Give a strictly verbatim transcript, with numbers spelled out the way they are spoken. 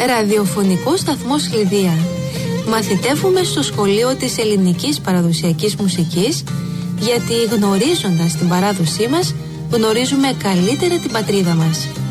Ραδιοφωνικό σταθμό Σληδία. Μαθητεύουμε στο σχολείο της ελληνικής παραδοσιακής μουσικής, γιατί γνωρίζοντας την παράδοσή μας, γνωρίζουμε καλύτερα την πατρίδα μας.